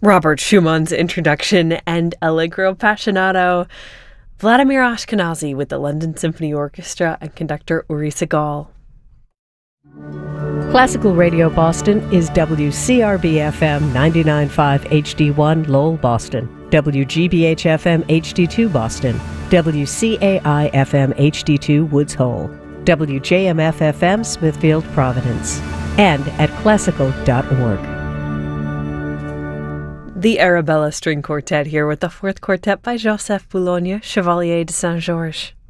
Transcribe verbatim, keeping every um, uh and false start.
Robert Schumann's introduction and Allegro Appassionato, Vladimir Ashkenazy with the London Symphony Orchestra and conductor Uri Segal. Classical Radio Boston is W C R B F M ninety-nine point five H D one Lowell, Boston, W G B H F M H D two Boston, W C A I F M H D two Woods Hole, W J M F F M Smithfield, Providence, and at classical dot org. The Arabella String Quartet here with the fourth quartet by Joseph Boulogne, Chevalier de Saint-Georges.